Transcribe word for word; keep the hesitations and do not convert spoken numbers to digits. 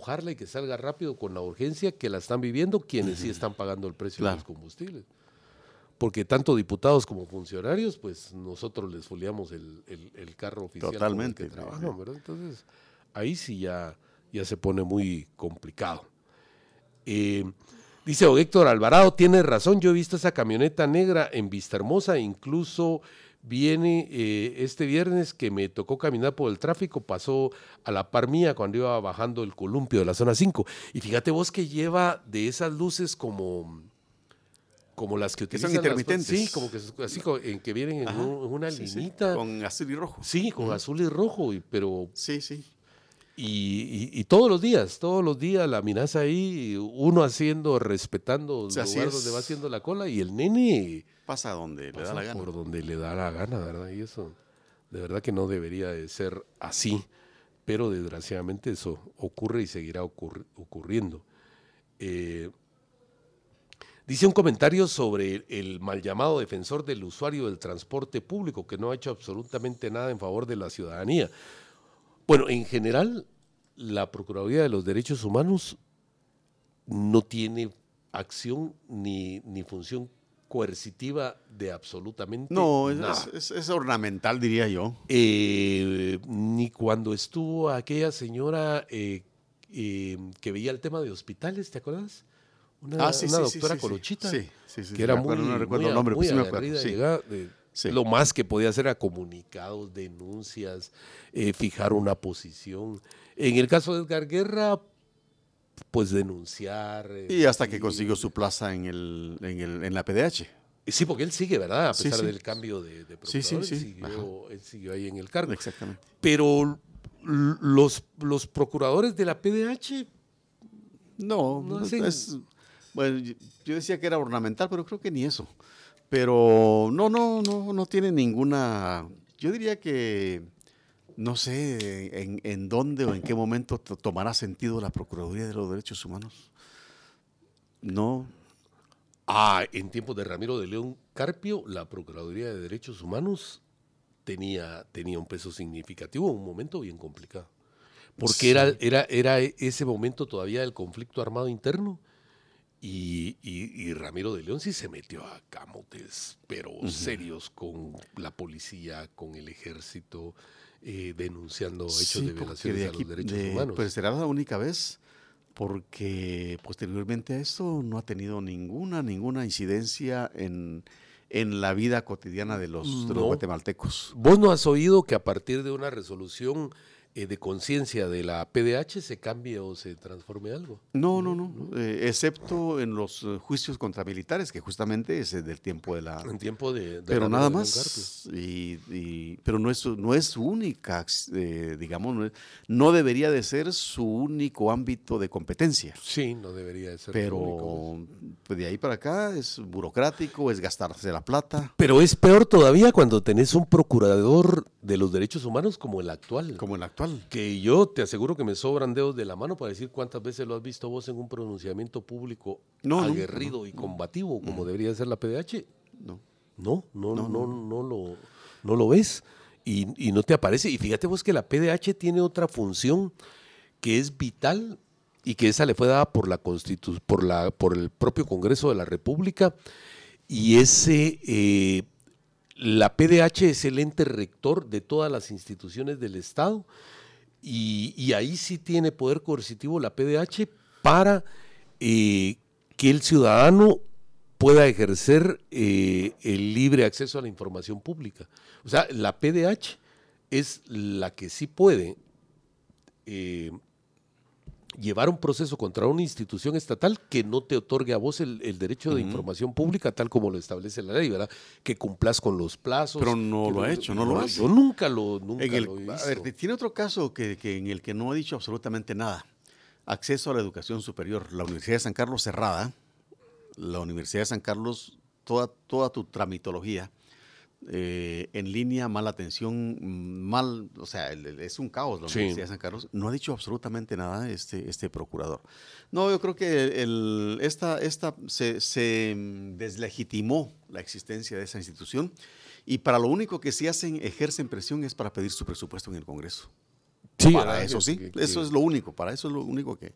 empujarla y que salga rápido con la urgencia que la están viviendo quienes sí están pagando el precio claro. de los combustibles. Porque tanto diputados como funcionarios, pues nosotros les foliamos el, el, el carro oficial Totalmente, con el que trabajan, ¿verdad? Entonces, ahí sí ya, ya se pone muy complicado. Eh, dice don Héctor Alvarado, tiene razón, yo he visto esa camioneta negra en Vistahermosa, incluso viene eh, este viernes que me tocó caminar por el tráfico, pasó a la par mía cuando iba bajando el columpio de la zona cinco. Y fíjate vos que lleva de esas luces como... como las que utilizan. Que son intermitentes. Las, sí, como que así en que vienen en, un, en una sí, linita. Sí. Con azul y rojo. Sí, con uh-huh. azul y rojo, y, pero... Sí, sí. Y, y, y todos los días, todos los días la miras ahí, uno haciendo, respetando el lugar es. donde va haciendo la cola, y el nene... Pasa donde pasa le da la gana. Por donde le da la gana, ¿verdad? Y eso, de verdad que no debería de ser así, pero desgraciadamente eso ocurre y seguirá ocurri- ocurriendo. Eh... Dice un comentario sobre el mal llamado defensor del usuario del transporte público, que no ha hecho absolutamente nada en favor de la ciudadanía. Bueno, en general, la Procuraduría de los Derechos Humanos no tiene acción ni, ni función coercitiva de absolutamente no, nada. No, es, es, es ornamental, diría yo. Eh, ni cuando estuvo aquella señora eh, eh, que veía el tema de hospitales, ¿te acuerdas? Una, ah, sí, una sí, doctora sí, Colochita, sí, sí, sí, que era acuerdo, muy, no recuerdo muy, el nombre, muy pues sí aguerrida, sí. llegaba de, sí. Lo más que podía hacer era comunicados, denuncias, eh, fijar una posición. En el caso de Edgar Guerra, pues denunciar. Eh, y hasta que consiguió su plaza en, el, en, el, en la P D H. Sí, porque él sigue, ¿verdad? A pesar sí, sí. del cambio de, de procurador, sí, sí, sí. Él, siguió, él siguió ahí en el cargo. Exactamente. Pero los, los procuradores de la P D H... No, no hacen... es... Bueno, yo decía que era ornamental, pero creo que ni eso. Pero no, no, no, no tiene ninguna... Yo diría que no sé en, en dónde o en qué momento tomará sentido la Procuraduría de los Derechos Humanos. No. Ah, en tiempos de Ramiro de León Carpio, la Procuraduría de Derechos Humanos tenía, tenía un peso significativo, un momento bien complicado. Porque sí. era, era, era ese momento todavía del conflicto armado interno. Y, y, y Ramiro de León sí se metió a camotes, pero uh-huh. serios, con la policía, con el ejército, eh, denunciando hechos sí, de violaciones de aquí, a los derechos de, humanos. Pues será la única vez, porque posteriormente a esto no ha tenido ninguna, ninguna incidencia en, en la vida cotidiana de los, no. de los guatemaltecos. ¿Vos no has oído que a partir de una resolución eh, de conciencia de la P D H se cambie o se transforme algo? No, no, no, no. Eh, excepto en los uh, juicios contra militares, que justamente es del tiempo de la... En tiempo de... de pero nada más, y, y, pero no es, no es su única, eh, digamos, no, es, no debería de ser su único ámbito de competencia. Sí, no debería de ser pero, su único. Pues de ahí para acá es burocrático, es gastarse la plata. Pero es peor todavía cuando tenés un procurador de los derechos humanos como el actual. Como el actual. Que yo te aseguro que me sobran dedos de la mano para decir cuántas veces lo has visto vos en un pronunciamiento público no, aguerrido no, y combativo, no, como no. debería ser la P D H. No. No, no, no, no, no, no, lo, no lo ves y, y no te aparece. Y fíjate vos que la P D H tiene otra función que es vital y que esa le fue dada por la Constitu- por la, por el propio Congreso de la República, y ese... Eh, la P D H es el ente rector de todas las instituciones del Estado, y, y ahí sí tiene poder coercitivo la P D H para eh, que el ciudadano pueda ejercer eh, el libre acceso a la información pública. O sea, la P D H es la que sí puede eh, llevar un proceso contra una institución estatal que no te otorgue a vos el, el derecho de uh-huh. información pública tal como lo establece la ley, ¿verdad? Que cumplas con los plazos. Pero no lo ha hecho, no, no lo hace. Yo nunca lo, nunca en el, lo he visto. A ver, tiene otro caso que, que en el que no ha dicho absolutamente nada. Acceso a la educación superior. La Universidad de San Carlos cerrada. La Universidad de San Carlos, toda, toda tu tramitología eh, en línea, mala atención, mal, o sea, el, el, es un caos la sí. Universidad de San Carlos. No ha dicho absolutamente nada este, este procurador. No, yo creo que el, esta, esta se, se deslegitimó la existencia de esa institución, y para lo único que sí hacen, ejercen presión es para pedir su presupuesto en el Congreso. Sí, para eso sí, que, que, eso es lo único, para eso es lo único que...